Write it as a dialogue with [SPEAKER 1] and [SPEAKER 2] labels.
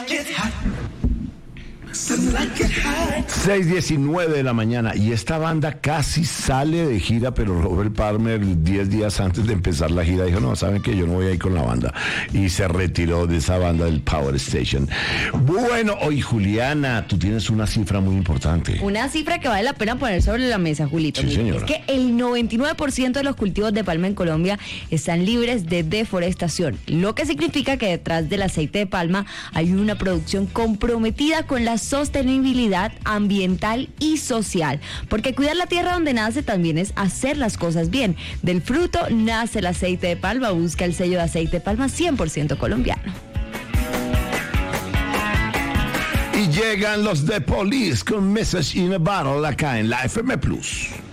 [SPEAKER 1] 6:19 de la mañana y esta banda casi sale de gira, pero Robert Palmer 10 días antes de empezar la gira dijo, no, saben que yo no voy a ir con la banda, y se retiró de esa banda del Power Station. Bueno, hoy Juliana, tú tienes una cifra muy importante.
[SPEAKER 2] Una cifra que vale la pena poner sobre la mesa, Julito.
[SPEAKER 1] Sí, señora.
[SPEAKER 2] Es que el 99% de los cultivos de palma en Colombia están libres de deforestación, lo que significa que detrás del aceite de palma hay una producción comprometida con la sostenibilidad ambiental y social, porque cuidar la tierra donde nace también es hacer las cosas bien. Del fruto nace el aceite de palma. Busca el sello de aceite de palma 100% colombiano.
[SPEAKER 1] Y llegan los The Police con Message in a Bottle acá en la FM Plus.